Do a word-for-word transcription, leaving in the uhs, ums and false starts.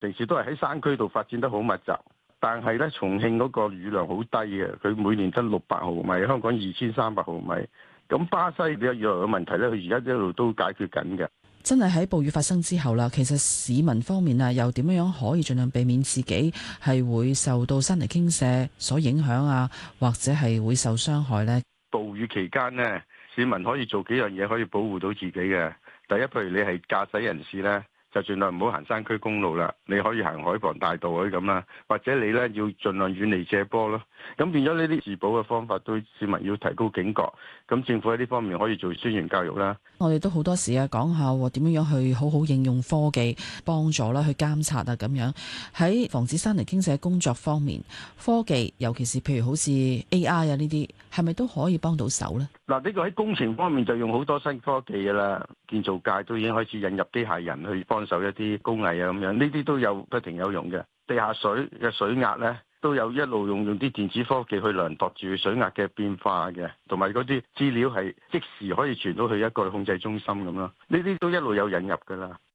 城市都係喺山區度發展得好密集，但係咧重慶嗰個雨量好低嘅，佢每年得六百毫米，香港二千三百毫米。咁巴西嘅雨量嘅問題咧，佢而家一路都解決緊嘅。 真係喺暴雨發生之後啦，其實市民方面啊，又點樣樣可以盡量避免自己係會受到山泥傾瀉所影響啊，或者係會受傷害呢？ 暴雨期間呢，市民可以做幾樣嘢可以保護到自己嘅。第一，譬如你係駕駛人士呢，就盡量唔好行山區公路啦，你可以行海傍大道嗰啲咁啦，或者你咧要盡量遠離斜坡咯。咁變咗呢啲自保嘅方法，對市民要提高警覺。咁政府喺呢方面可以做宣傳教育啦。 我哋都好多時啊，講下點樣樣去好好應用科技幫助啦，去監察啊咁樣。喺防止山泥傾瀉工作方面，科技尤其是譬如好似 A I 啊呢啲，係咪都可以幫到手呢？ 嗱，呢個喺工程方面就用好多新科技㗎啦。建造界都已經開始引入機械人去幫手一啲工藝啊咁樣，呢啲都有不停有用嘅。地下水嘅水壓呢，都有一路用用啲電子科技去量度住水壓嘅變化嘅，同埋嗰啲資料係即時可以傳到去一個控制中心咁咯。呢啲都一路有引入㗎啦。